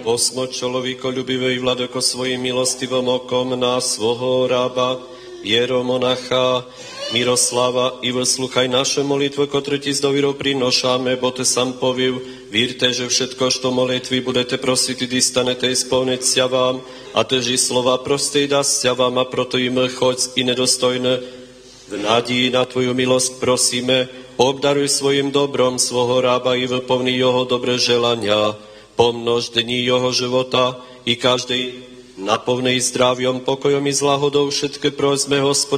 Posmoť človekolюбivej vladoko svojim milostivom okom na svoho rába, Jeromonacha Miroslava, i vyslúchaj naše molitve, ktoré ti s dovírou prinošame, bo te sam poviv, vírte, že všetko, što molitvi budete prosiť, i stanete ispovneť sia vám, a teži slova prostej dasťa vám, a proto im choď i nedostojné. V nádii na tvoju milosť prosíme, obdaruj svojim dobrom svoho rába i vyplni jeho dobré želania. Pomnož dní jeho života i každej naplnej zdravím, pokojom i zlahodou všetky prosme, Hospoda,